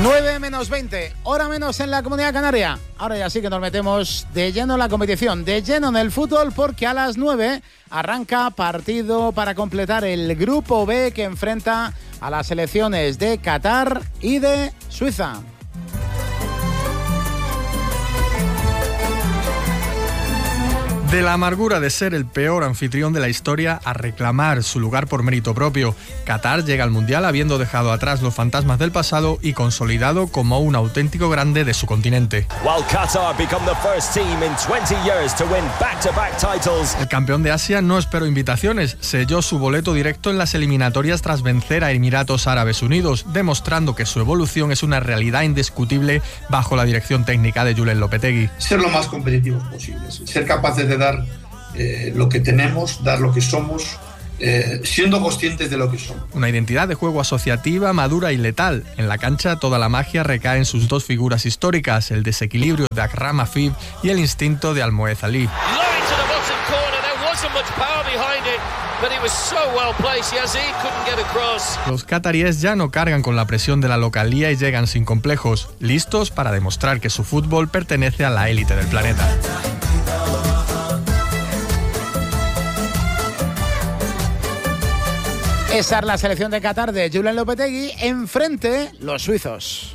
9:20, hora menos en la Comunidad Canaria. Ahora ya sí que nos metemos de lleno en la competición, de lleno en el fútbol, porque a las 9 arranca partido para completar el grupo B que enfrenta a las selecciones de Qatar y de Suiza. De la amargura de ser el peor anfitrión de la historia a reclamar su lugar por mérito propio, Qatar llega al Mundial habiendo dejado atrás los fantasmas del pasado y consolidado como un auténtico grande de su continente. El campeón de Asia no esperó invitaciones, selló su boleto directo en las eliminatorias tras vencer a Emiratos Árabes Unidos, demostrando que su evolución es una realidad indiscutible bajo la dirección técnica de Julen Lopetegui. Ser lo más competitivos posibles, ser capaces de dar lo que tenemos, dar lo que somos, siendo conscientes de lo que somos. Una identidad de juego asociativa, madura y letal. En la cancha toda la magia recae en sus dos figuras históricas, el desequilibrio de Akram Afif y el instinto de Almoez Ali. Los cataríes ya no cargan con la presión de la localía y llegan sin complejos, listos para demostrar que su fútbol pertenece a la élite del planeta. Esa es la selección de Qatar de Julen Lopetegui, enfrente los suizos.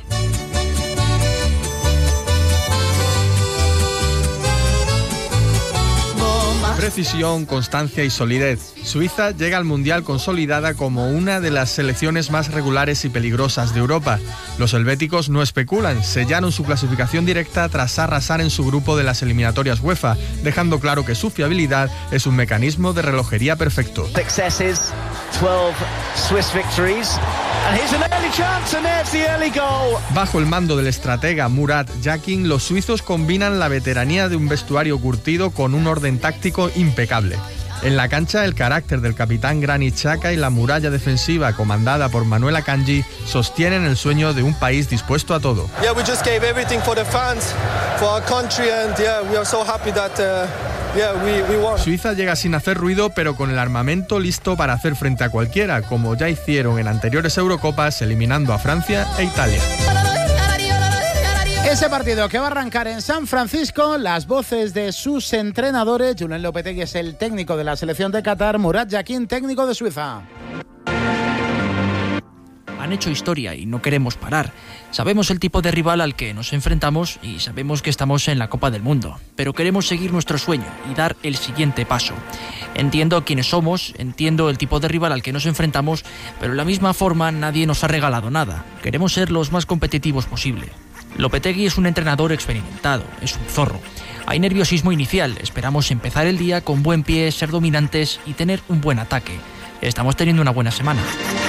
Precisión, constancia y solidez. Suiza llega al Mundial consolidada como una de las selecciones más regulares y peligrosas de Europa. Los helvéticos no especulan, sellaron su clasificación directa tras arrasar en su grupo de las eliminatorias UEFA, dejando claro que su fiabilidad es un mecanismo de relojería perfecto. Successes, 12 Swiss victories. And here's an early chance and there's the early goal. Bajo el mando del estratega Murat Yakin, los suizos combinan la veteranía de un vestuario curtido con un orden táctico impecable. En la cancha, el carácter del capitán Granit Xhaka y la muralla defensiva comandada por Manuel Akanji sostienen el sueño de un país dispuesto a todo. We just gave everything for the fans, for our country, and we are so happy that we won. Suiza llega sin hacer ruido, pero con el armamento listo para hacer frente a cualquiera, como ya hicieron en anteriores Eurocopas, eliminando a Francia e Italia. Ese partido que va a arrancar en San Francisco, las voces de sus entrenadores. Julen Lopetegui es el técnico de la selección de Qatar, Murat Yakin, técnico de Suiza. Han hecho historia y no queremos parar. Sabemos el tipo de rival al que nos enfrentamos y sabemos que estamos en la Copa del Mundo, pero queremos seguir nuestro sueño y dar el siguiente paso. Entiendo quiénes somos, entiendo el tipo de rival al que nos enfrentamos, pero de la misma forma nadie nos ha regalado nada. Queremos ser los más competitivos posible. Lopetegui es un entrenador experimentado, es un zorro. Hay nerviosismo inicial, esperamos empezar el día con buen pie, ser dominantes y tener un buen ataque. Estamos teniendo una buena semana.